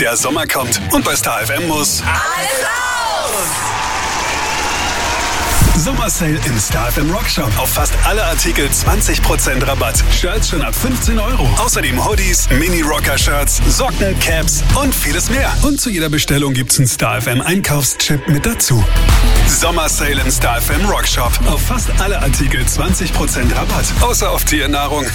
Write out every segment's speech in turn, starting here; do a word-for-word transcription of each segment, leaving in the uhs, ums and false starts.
Der Sommer kommt und bei Star F M muss alles raus! Sommersale im Star F M Rockshop. Auf fast alle Artikel zwanzig Prozent Rabatt. Shirts schon ab fünfzehn Euro. Außerdem Hoodies, Mini-Rocker-Shirts, Socken, Caps und vieles mehr. Und zu jeder Bestellung gibt's einen Star F M Einkaufschip mit dazu. Sommersale im Star F M Rockshop. Auf fast alle Artikel zwanzig Prozent Rabatt. Außer auf Tiernahrung.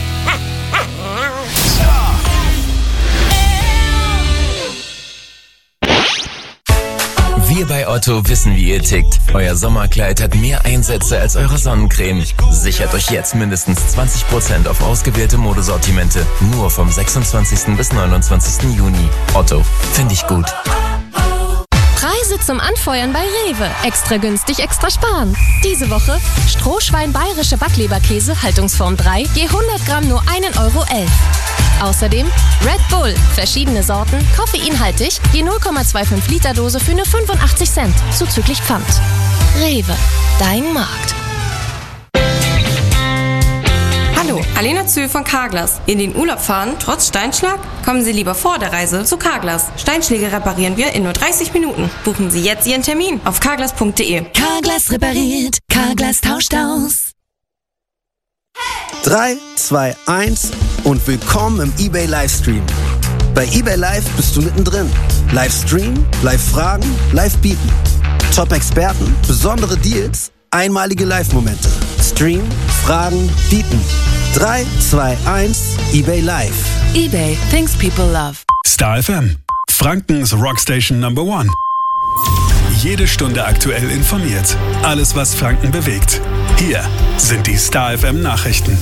Wir bei Otto wissen, wie ihr tickt. Euer Sommerkleid hat mehr Einsätze als eure Sonnencreme. Sichert euch jetzt mindestens zwanzig Prozent auf ausgewählte Modesortimente. Nur vom sechsundzwanzigsten bis neunundzwanzigsten Juni. Otto, finde ich gut. Preise zum Anfeuern bei Rewe. Extra günstig, extra sparen. Diese Woche Strohschwein bayerische Backleberkäse, Haltungsform drei, je hundert Gramm nur einen Euro elf. Außerdem Red Bull, verschiedene Sorten, koffeinhaltig, je null Komma fünfundzwanzig Liter Dose für nur fünfundachtzig Cent, zuzüglich Pfand. Rewe, dein Markt. Hallo, Alena Zühl von Carglass. In den Urlaub fahren, trotz Steinschlag? Kommen Sie lieber vor der Reise zu Carglass. Steinschläge reparieren wir in nur dreißig Minuten. Buchen Sie jetzt Ihren Termin auf carglass punkt de. Carglass repariert, Carglass tauscht aus. drei, zwei, eins und willkommen im eBay Livestream. Bei eBay Live bist du mittendrin. Livestream, Live-Fragen, Live-Bieten. Top-Experten, besondere Deals, einmalige Live-Momente. Stream, Fragen, Bieten. drei, zwei, eins, eBay Live. eBay, things people love. Star F M, Frankens Rockstation Number One. Jede Stunde aktuell informiert. Alles, was Franken bewegt. Hier sind die Star F M Nachrichten.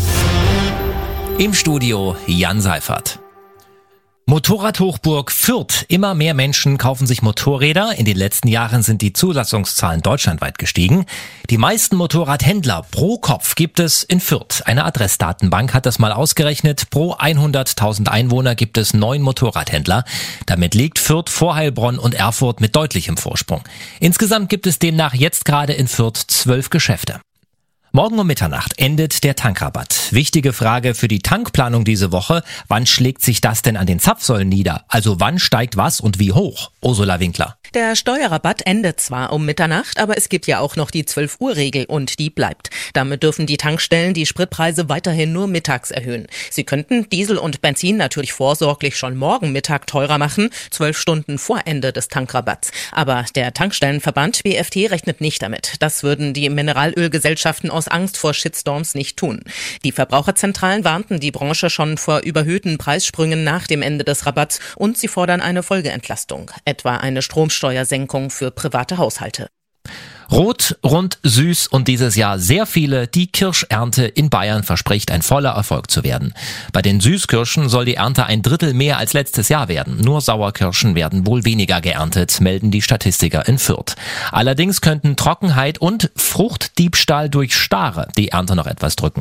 Im Studio Jan Seifert. Motorradhochburg Fürth. Immer mehr Menschen kaufen sich Motorräder. In den letzten Jahren sind die Zulassungszahlen deutschlandweit gestiegen. Die meisten Motorradhändler pro Kopf gibt es in Fürth. Eine Adressdatenbank hat das mal ausgerechnet. Pro hunderttausend Einwohner gibt es neun Motorradhändler. Damit liegt Fürth vor Heilbronn und Erfurt mit deutlichem Vorsprung. Insgesamt gibt es demnach jetzt gerade in Fürth zwölf Geschäfte. Morgen um Mitternacht endet der Tankrabatt. Wichtige Frage für die Tankplanung diese Woche. Wann schlägt sich das denn an den Zapfsäulen nieder? Also wann steigt was und wie hoch? Ursula Winkler. Der Steuerrabatt endet zwar um Mitternacht, aber es gibt ja auch noch die zwölf Uhr Regel und die bleibt. Damit dürfen die Tankstellen die Spritpreise weiterhin nur mittags erhöhen. Sie könnten Diesel und Benzin natürlich vorsorglich schon morgen Mittag teurer machen, zwölf Stunden vor Ende des Tankrabatts. Aber der Tankstellenverband B F T rechnet nicht damit. Das würden die Mineralölgesellschaften aus Angst vor Shitstorms nicht tun. Die Verbraucherzentralen warnten die Branche schon vor überhöhten Preissprüngen nach dem Ende des Rabatts und sie fordern eine Folgeentlastung, etwa eine Stromsteuersenkung für private Haushalte. Rot, rund, süß und dieses Jahr sehr viele. Die Kirschernte in Bayern verspricht ein voller Erfolg zu werden. Bei den Süßkirschen soll die Ernte ein Drittel mehr als letztes Jahr werden. Nur Sauerkirschen werden wohl weniger geerntet, melden die Statistiker in Fürth. Allerdings könnten Trockenheit und Fruchtdiebstahl durch Stare die Ernte noch etwas drücken.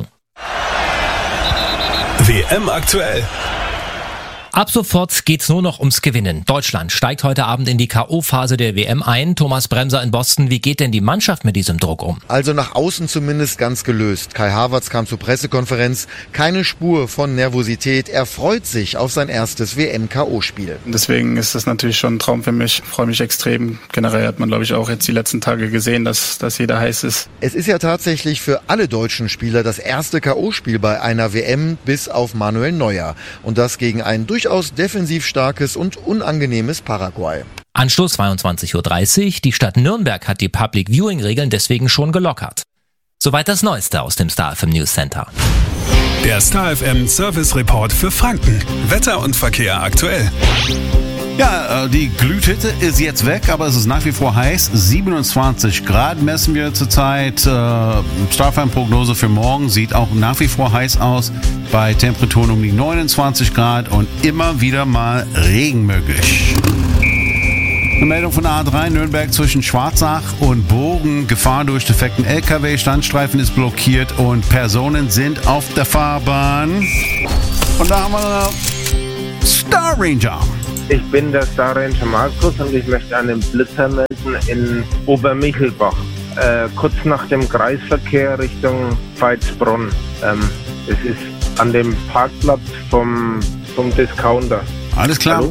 W M aktuell. Ab sofort geht's nur noch ums Gewinnen. Deutschland steigt heute Abend in die K O-Phase der W M ein. Thomas Bremser in Boston, wie geht denn die Mannschaft mit diesem Druck um? Also nach außen zumindest ganz gelöst. Kai Havertz kam zur Pressekonferenz. Keine Spur von Nervosität. Er freut sich auf sein erstes W M-K O-Spiel. Deswegen ist das natürlich schon ein Traum für mich. Ich freue mich extrem. Generell hat man, glaube ich, auch jetzt die letzten Tage gesehen, dass, dass jeder heiß ist. Es ist ja tatsächlich für alle deutschen Spieler das erste K O-Spiel bei einer W M bis auf Manuel Neuer. Und das gegen einen durchaus defensiv starkes und unangenehmes Paraguay. Anstoß zweiundzwanzig Uhr dreißig. Die Stadt Nürnberg hat die Public Viewing Regeln deswegen schon gelockert. Soweit das Neueste aus dem Star F M News Center. Der Star F M Service Report für Franken. Wetter und Verkehr aktuell. Ja, die Glühhitte ist jetzt weg, aber es ist nach wie vor heiß. siebenundzwanzig Grad messen wir zurzeit. Star F M-Prognose für morgen sieht auch nach wie vor heiß aus. Bei Temperaturen um die neunundzwanzig Grad und immer wieder mal Regen möglich. Eine Meldung von A drei Nürnberg zwischen Schwarzach und Bogen. Gefahr durch defekten L K W. Standstreifen ist blockiert und Personen sind auf der Fahrbahn. Und da haben wir Star Ranger. Ich bin der Star Ranger Markus und ich möchte einen Blitzer melden in Obermichelbach. Äh, kurz nach dem Kreisverkehr Richtung Veitsbronn. Ähm, es ist an dem Parkplatz vom, vom Discounter. Alles klar. Hallo?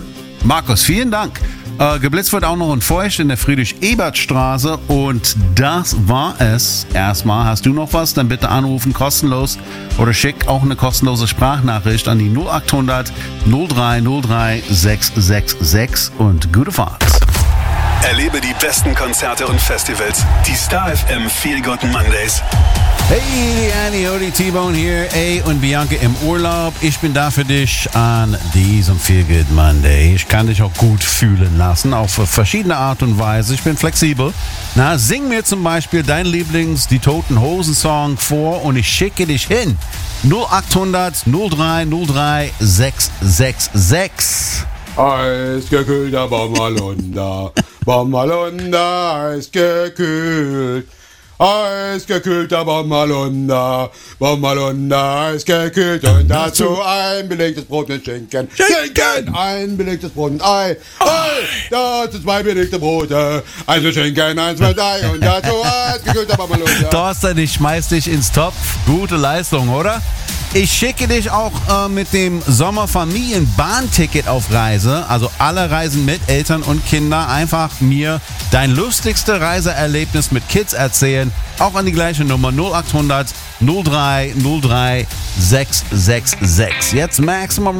Markus, vielen Dank. Äh, geblitzt wird auch noch in Feucht in der Friedrich-Ebert-Straße und das war es. Erstmal, hast du noch was? Dann bitte anrufen, kostenlos oder schick auch eine kostenlose Sprachnachricht an die null acht hundert null drei null drei sechs sechs sechs und gute Fahrt. Erlebe die besten Konzerte und Festivals. Die Star F M Feel Good Mondays. Hey, Annie, Odi, T-Bone hier, A und Bianca im Urlaub. Ich bin da für dich an diesem Feel Good Monday. Ich kann dich auch gut fühlen lassen, auf verschiedene Art und Weise. Ich bin flexibel. Na, sing mir zum Beispiel dein Lieblings-, die Toten Hosen-Song vor und ich schicke dich hin. null acht hundert null drei null drei sechs sechs sechs. Eisgekühlter Bommerlunder, Bommerlunder, eisgekühlt. Eisgekühlter Bommerlunder, Bommerlunder, eisgekühlt. Und dazu ein belegtes Brot mit Schinken. Schinken! Ein belegtes Brot mit Ei. Ei! Dazu zwei belegte Brote. Eins mit Schinken, eins mit Ei. Und dazu eisgekühlter Bommerlunder. Thorsten, ich schmeiß dich ins Topf. Gute Leistung, oder? Ich schicke dich auch äh, mit dem Sommerfamilien-Bahnticket auf Reise. Also alle reisen mit, Eltern und Kinder. Einfach mir dein lustigste Reiseerlebnis mit Kids erzählen. Auch an die gleiche Nummer null acht hundert null drei null drei sechs sechs sechs. Jetzt Maximum